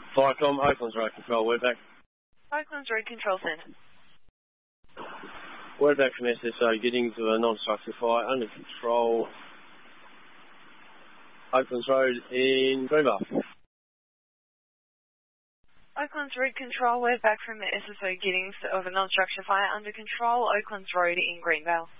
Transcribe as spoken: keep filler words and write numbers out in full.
Firecom, Oakland's Road Control, word back. Oakland's Road Control Centre. Word back from S S O, getting to a non-structure fire under control. Oakland's Road in Greenvale. Oakland's Road Control, word back from the S S O, getting of a non-structure fire under control, Oakland's Road in Greenvale.